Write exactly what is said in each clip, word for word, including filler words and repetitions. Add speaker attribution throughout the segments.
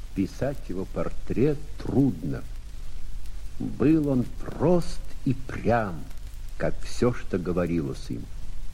Speaker 1: Писать его портрет трудно. Был он прост и прям, как все, что говорилось им.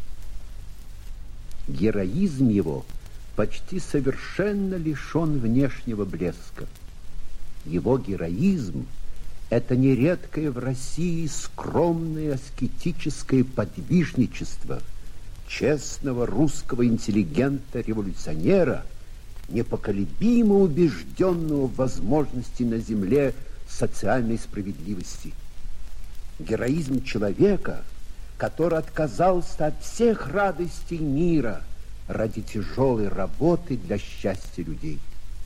Speaker 1: Героизм его почти совершенно лишен внешнего блеска. Его героизм — это нередкое в России скромное аскетическое подвижничество честного русского интеллигента-революционера, непоколебимо убежденного в возможности на земле социальной справедливости. Героизм человека, который отказался от всех радостей мира ради тяжелой работы для счастья людей.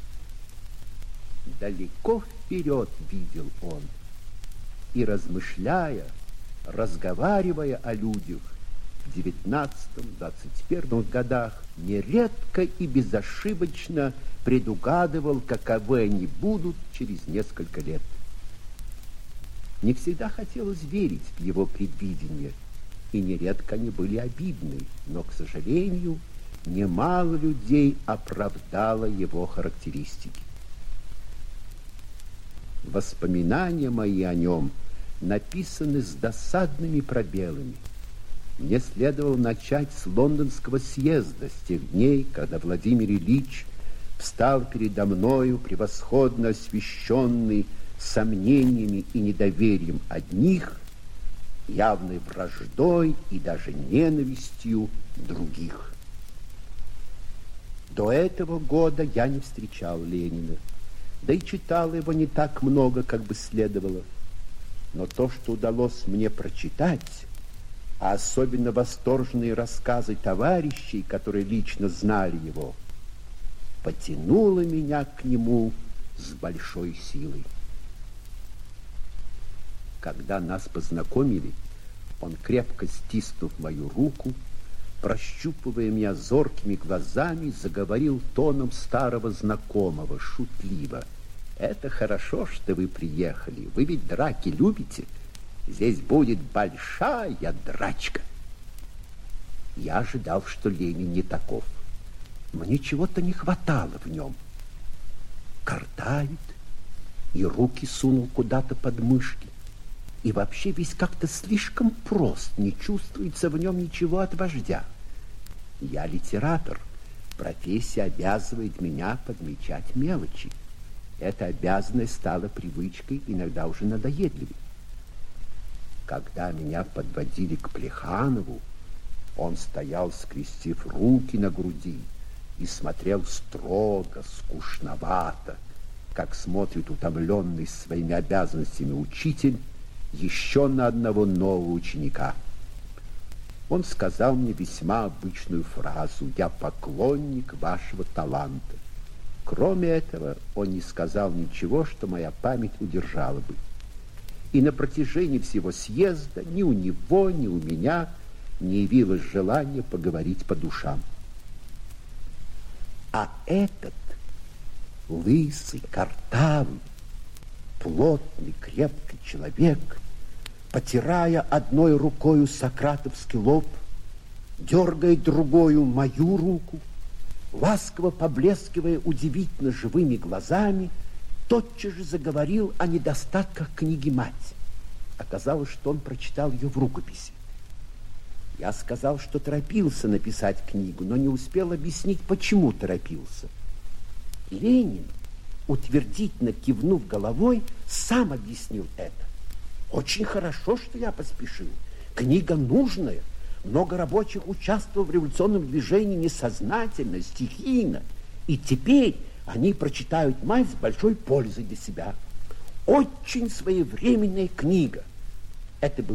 Speaker 1: Далеко вперед видел он, и, размышляя, разговаривая о людях в девятнадцатом-двадцать первом годах, нередко и безошибочно предугадывал, каковы они будут через несколько лет. Не всегда хотелось верить в его предвидения, и нередко они были обидны, но, к сожалению, немало людей оправдало его характеристики. Воспоминания мои о нем написаны с досадными пробелами. Мне следовало начать с лондонского съезда, с тех дней, когда Владимир Ильич встал передо мною, превосходно освещенный сомнениями и недоверием одних, явной враждой и даже ненавистью других. До этого года я не встречал Ленина, да и читал его не так много, как бы следовало. Но то, что удалось мне прочитать, а особенно восторженные рассказы товарищей, которые лично знали его, потянуло меня к нему с большой силой. Когда нас познакомили, он, крепко стиснув мою руку, прощупывая меня зоркими глазами, заговорил тоном старого знакомого, шутливо: «Это хорошо, что вы приехали. Вы ведь драки любите. Здесь будет большая драчка». Я ожидал, что Ленин не таков. Мне чего-то не хватало в нем. Картавит, и руки сунул куда-то под мышки. И вообще весь как-то слишком прост, не чувствуется в нем ничего от вождя. Я литератор, профессия обязывает меня подмечать мелочи. Эта обязанность стала привычкой, иногда уже надоедливой. Когда меня подводили к Плеханову, он стоял, скрестив руки на груди, и смотрел строго, скучновато, как смотрит утомленный своими обязанностями учитель еще на одного нового ученика. Он сказал мне весьма обычную фразу: «Я поклонник вашего таланта». Кроме этого, он не сказал ничего, что моя память удержала бы. И на протяжении всего съезда ни у него, ни у меня не явилось желания поговорить по душам. А этот лысый, картавый, плотный, крепкий человек, потирая одной рукою сократовский лоб, дергая другою мою руку, ласково поблескивая удивительно живыми глазами, тотчас же заговорил о недостатках книги «Мать». Оказалось, что он прочитал ее в рукописи. Я сказал, что торопился написать книгу, но не успел объяснить, почему торопился. Ленин, утвердительно кивнув головой, сам объяснил это. Очень хорошо, что я поспешил. Книга нужная. Много рабочих участвовало в революционном движении несознательно, стихийно. И теперь они прочитают «Мать» с большой пользой для себя. Очень своевременная книга. Это был